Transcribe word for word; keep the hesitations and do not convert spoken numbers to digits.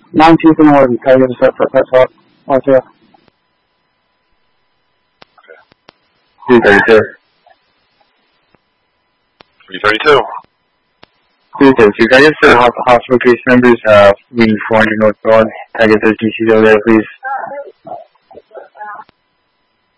nineteenth and eleventh, can I get a separate pet talk? Right here. three thirty-two. three thirty-two. three thirty-two. Can I get the hospital case numbers, uh, reading four hundred North Broad? Can I get those D Cs over there, please?